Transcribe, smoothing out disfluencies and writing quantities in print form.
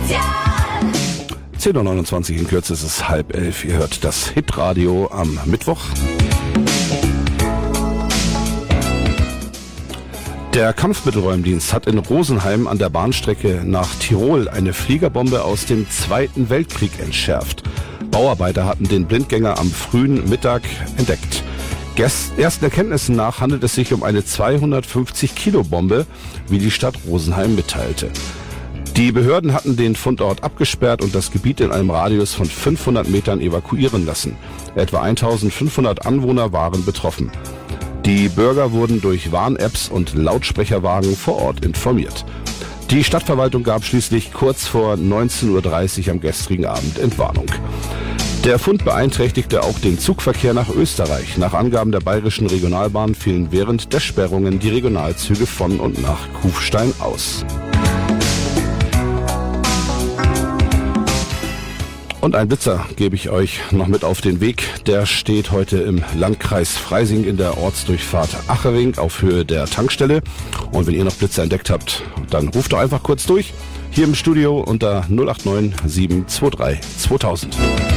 10:29 Uhr, in Kürze ist es 10:30. Ihr hört das Hitradio am Mittwoch. Der Kampfmittelräumdienst hat in Rosenheim an der Bahnstrecke nach Tirol eine Fliegerbombe aus dem Zweiten Weltkrieg entschärft. Bauarbeiter hatten den Blindgänger am frühen Mittag entdeckt. Ersten Erkenntnissen nach handelt es sich um eine 250-Kilo-Bombe, wie die Stadt Rosenheim mitteilte. Die Behörden hatten den Fundort abgesperrt und das Gebiet in einem Radius von 500 Metern evakuieren lassen. Etwa 1500 Anwohner waren betroffen. Die Bürger wurden durch Warn-Apps und Lautsprecherwagen vor Ort informiert. Die Stadtverwaltung gab schließlich kurz vor 19:30 Uhr am gestrigen Abend Entwarnung. Der Fund beeinträchtigte auch den Zugverkehr nach Österreich. Nach Angaben der Bayerischen Regionalbahn fielen während der Sperrungen die Regionalzüge von und nach Kufstein aus. Und einen Blitzer gebe ich euch noch mit auf den Weg. Der steht heute im Landkreis Freising in der Ortsdurchfahrt Achering auf Höhe der Tankstelle. Und wenn ihr noch Blitzer entdeckt habt, dann ruft doch einfach kurz durch. Hier im Studio unter 089 723 2000.